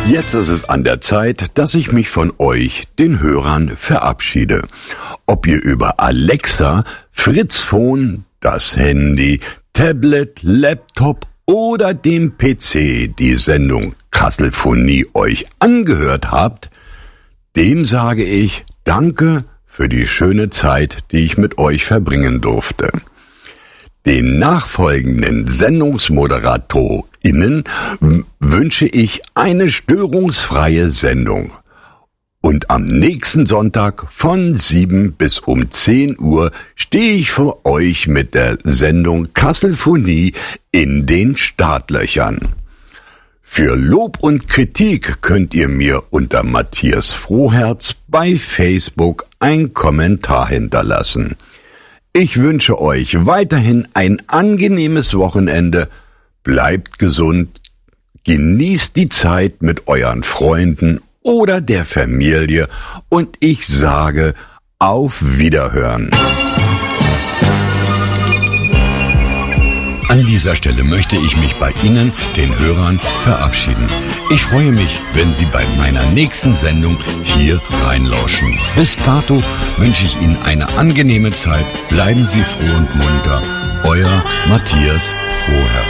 Jetzt ist es an der Zeit, dass ich mich von euch, den Hörern, verabschiede. Ob ihr über Alexa, Fritzphone, das Handy, Tablet, Laptop oder dem PC die Sendung Kasselphonie euch angehört habt, dem sage ich Danke für die schöne Zeit, die ich mit euch verbringen durfte. Den nachfolgenden SendungsmoderatorInnen wünsche ich eine störungsfreie Sendung. Und am nächsten Sonntag von 7 bis um 10 Uhr stehe ich für euch mit der Sendung Kasselphonie in den Startlöchern. Für Lob und Kritik könnt ihr mir unter Matthias Froherz bei Facebook einen Kommentar hinterlassen. Ich wünsche euch weiterhin ein angenehmes Wochenende, bleibt gesund, genießt die Zeit mit euren Freunden oder der Familie und ich sage auf Wiederhören. An dieser Stelle möchte ich mich bei Ihnen, den Hörern, verabschieden. Ich freue mich, wenn Sie bei meiner nächsten Sendung hier reinlauschen. Bis dato wünsche ich Ihnen eine angenehme Zeit. Bleiben Sie froh und munter. Euer Matthias Froherz.